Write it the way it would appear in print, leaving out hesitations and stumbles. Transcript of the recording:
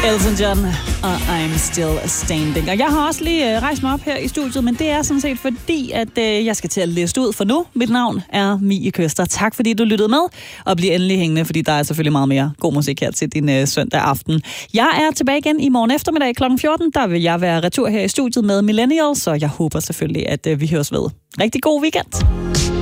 Elton John og I'm Still Standing. Og jeg har også lige rejst mig op her i studiet, men det er sådan set fordi, at jeg skal til at liste ud for nu. Mit navn er Mie Køster. Tak fordi du lyttede med, og bliv endelig hængende, fordi der er selvfølgelig meget mere god musik her til din søndag aften. Jeg er tilbage igen i morgen eftermiddag kl. 14. Der vil jeg være retur her i studiet med Millennials, og jeg håber selvfølgelig, at vi høres ved. Rigtig god weekend.